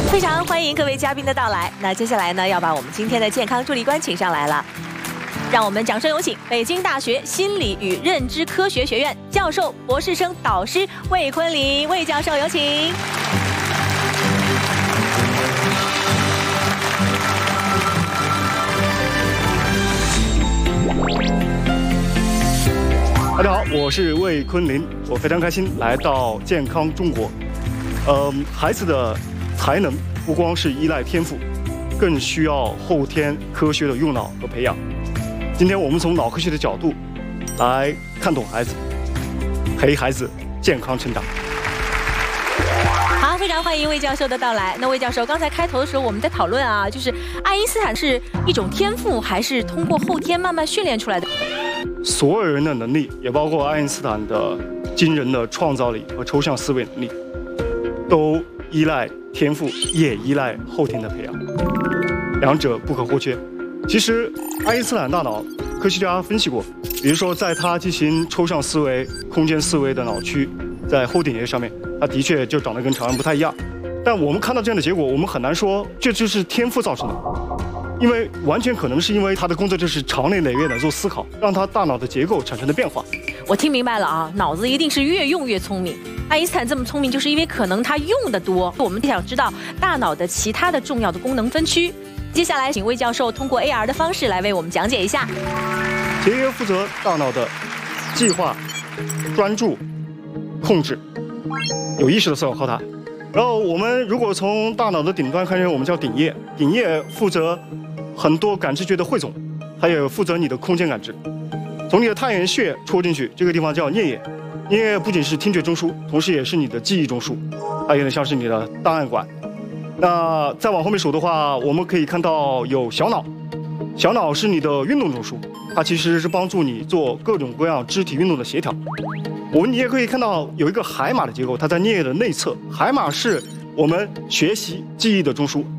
非常欢迎各位嘉宾的到来。那接下来呢，要把我们今天的健康助力官请上来了，让我们掌声有请北京大学心理与认知科学学院教授、博士生导师魏坤林魏教授，有请。 大家好，我是魏坤林，我非常开心来到健康中国。孩子的才能不光是依赖天赋，更需要后天科学的用脑和培养。今天我们从脑科学的角度来看懂孩子，陪孩子健康成长。 好，非常欢迎魏教授的到来。那魏教授，刚才开头的时候我们在讨论啊，就是爱因斯坦是一种天赋，还是通过后天慢慢训练出来的？ 所有人的能力，也包括爱因斯坦的惊人的创造力和抽象思维能力，都依赖天赋，也依赖后天的培养，两者不可或缺。其实，爱因斯坦大脑，科学家分析过，比如说在他进行抽象思维、空间思维的脑区，在后顶叶上面，他的确就长得跟常人不太一样。但我们看到这样的结果，我们很难说这就是天赋造成的。因为完全可能是因为他的工作就是长年累月的做思考，让他大脑的结构产生的变化。 我听明白了啊，脑子一定是越用越聪明。爱因斯坦这么聪明，就是因为可能他用的多。我们想知道大脑的其他的重要的功能分区。接下来，请魏教授通过 AR 的方式来为我们讲解一下。 结约负责大脑的计划、专注、控制，有意识的思考靠它。然后我们如果从大脑的顶端看见，我们叫顶叶，顶叶负责很多感知觉的汇总，它也负责你的空间感知。从你的太阳穴戳进去，这个地方叫颞叶，颞叶不仅是听觉中枢，同时也是你的记忆中枢，它有点像是你的档案馆。那再往后面数的话，我们可以看到有小脑，小脑是你的运动中枢，它其实是帮助你做各种各样肢体运动的协调。你也可以看到有一个海马的结构，它在颞叶的内侧，海马是我们学习记忆的中枢。